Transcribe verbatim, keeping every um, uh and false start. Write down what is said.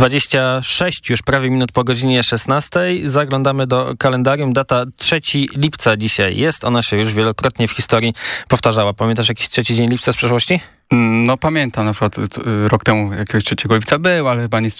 dwadzieścia sześć już prawie minut po godzinie szesnastej. Zaglądamy do kalendarium. Data trzeciego lipca dzisiaj jest. Ona się już wielokrotnie w historii powtarzała. Pamiętasz jakiś trzeci dzień lipca z przeszłości? No pamiętam, na przykład rok temu jakiegoś trzeciego lipca był, ale chyba nic